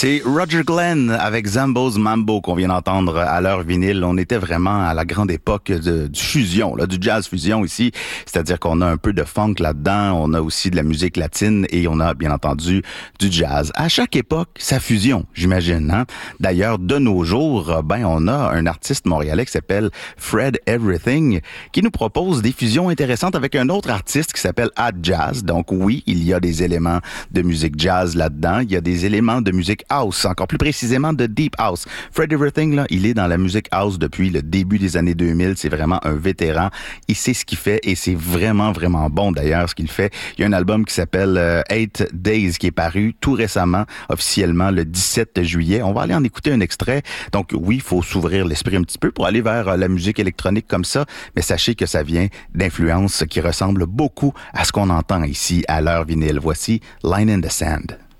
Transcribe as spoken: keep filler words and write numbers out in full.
C'est Roger Glenn avec Zambo's Mambo qu'on vient d'entendre à l'heure vinyle. On était vraiment à la grande époque de, du fusion, là, du jazz fusion ici. C'est-à-dire qu'on a un peu de funk là-dedans, on a aussi de la musique latine et on a bien entendu du jazz. À chaque époque, ça fusion, j'imagine. Hein? D'ailleurs, de nos jours, ben on a un artiste montréalais qui s'appelle Fred Everything qui nous propose des fusions intéressantes avec un autre artiste qui s'appelle Ad Jazz. Donc oui, il y a des éléments de musique jazz là-dedans, il y a des éléments de musique house, encore plus précisément de deep house. Fred Everything, là, il est dans la musique house depuis le début des années deux mille. C'est vraiment un vétéran. Il sait ce qu'il fait et c'est vraiment, vraiment bon d'ailleurs ce qu'il fait. Il y a un album qui s'appelle euh, Eight Days qui est paru tout récemment, officiellement le dix-sept juillet. On va aller en écouter un extrait. Donc oui, il faut s'ouvrir l'esprit un petit peu pour aller vers euh, la musique électronique comme ça, mais sachez que ça vient d'influences qui ressemblent beaucoup à ce qu'on entend ici à l'heure vinyle. Voici Line in the Sand.